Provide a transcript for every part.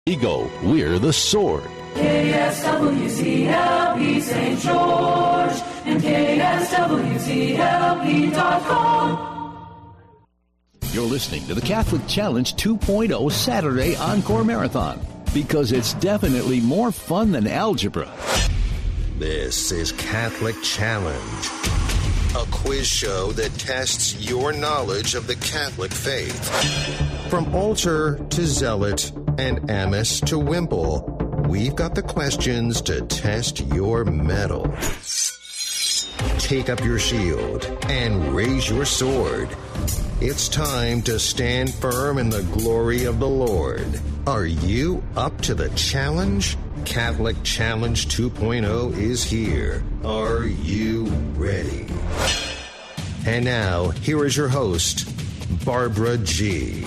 Ego, we're the sword. KSWCLP St. George and KSWCLP.com. You're listening to the Catholic Challenge 2.0 Saturday Encore Marathon, because it's definitely more fun than algebra. This is Catholic Challenge, a quiz show that tests your knowledge of the Catholic faith. From altar to zealot and amice to wimple, we've got the questions to test your mettle. Take up your shield and raise your sword. It's time to stand firm in the glory of the Lord. Are you up to the challenge? Catholic Challenge 2.0 is here. Are you ready? And now, here is your host, Barbara G.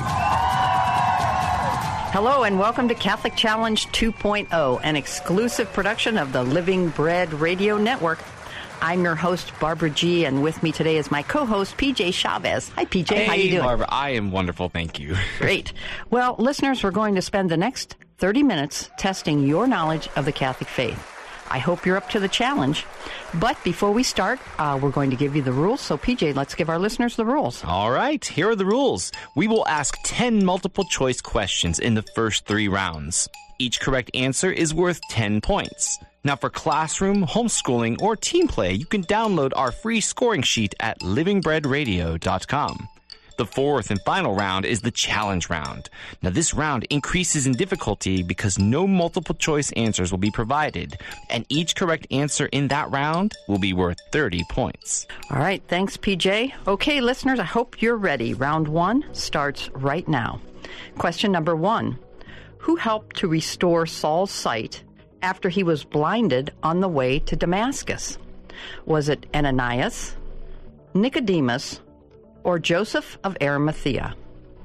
Hello and welcome to Catholic Challenge 2.0, an exclusive production of the Living Bread Radio Network. I'm your host, Barbara G., and with me today is my co-host, PJ Chavez. Hi, PJ. Hey, how you doing? Barbara. I am wonderful, thank you. Great. Well, listeners, we're going to spend the next 30 minutes testing your knowledge of the Catholic faith. I hope you're up to the challenge. But before we start, we're going to give you the rules. So, PJ, let's give our listeners the rules. All right, here are the rules. We will ask 10 multiple-choice questions in the first 3 rounds. Each correct answer is worth 10 points. Now, for classroom, homeschooling, or team play, you can download our free scoring sheet at livingbreadradio.com. The fourth and final round is the challenge round. Now, this round increases in difficulty because no multiple-choice answers will be provided, and each correct answer in that round will be worth 30 points. All right, thanks, PJ. Okay, listeners, I hope you're ready. Round 1 starts right now. Question number 1. Who helped to restore Saul's sight after he was blinded on the way to Damascus? Was it Ananias, Nicodemus, or Joseph of Arimathea?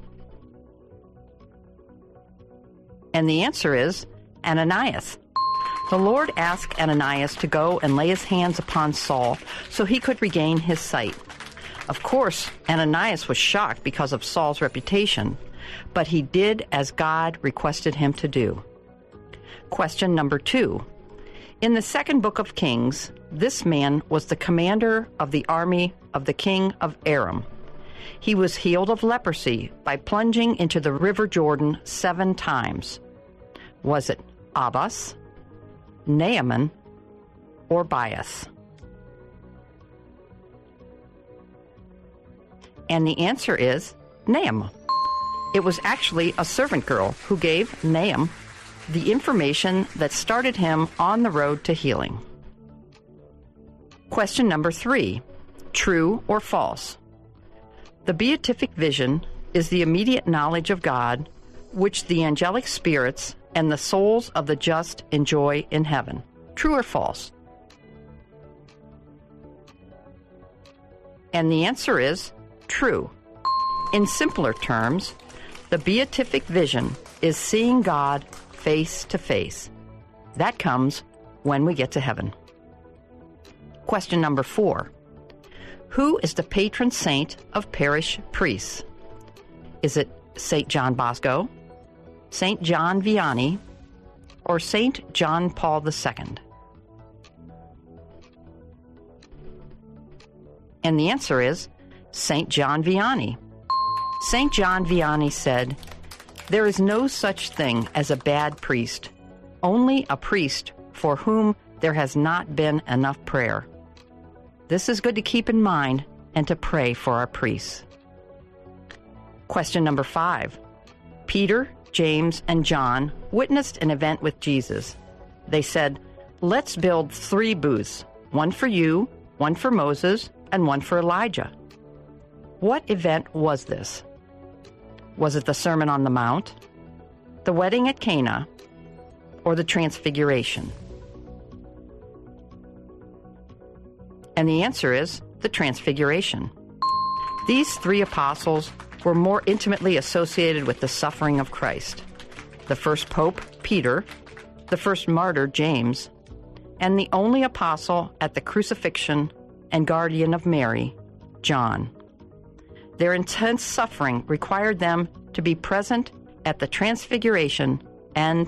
And the answer is Ananias. The Lord asked Ananias to go and lay his hands upon Saul so he could regain his sight. Of course, Ananias was shocked because of Saul's reputation, but he did as God requested him to do. Question number 2. In the second book of Kings, this man was the commander of the army of the king of Aram. He was healed of leprosy by plunging into the river Jordan 7 times. Was it Abbas, Naaman, or Bias? And the answer is Naaman. It was actually a servant girl who gave Naaman the information that started him on the road to healing. Question number 3. True or false? The beatific vision is the immediate knowledge of God, which the angelic spirits and the souls of the just enjoy in heaven. True or false? And the answer is true. In simpler terms, the beatific vision is seeing God face to face. That comes when we get to heaven. Question number 4. Who is the patron saint of parish priests? Is it St. John Bosco, St. John Vianney, or St. John Paul II? And the answer is St. John Vianney. St. John Vianney said, "There is no such thing as a bad priest, only a priest for whom there has not been enough prayer." This is good to keep in mind and to pray for our priests. Question number 5. Peter, James, and John witnessed an event with Jesus. They said, "Let's build 3 booths, one for you, one for Moses, and one for Elijah." What event was this? Was it the Sermon on the Mount, the wedding at Cana, or the Transfiguration? And the answer is the Transfiguration. These 3 apostles were more intimately associated with the suffering of Christ. The first pope, Peter, the first martyr, James, and the only apostle at the crucifixion and guardian of Mary, John. Their intense suffering required them to be present at the Transfiguration and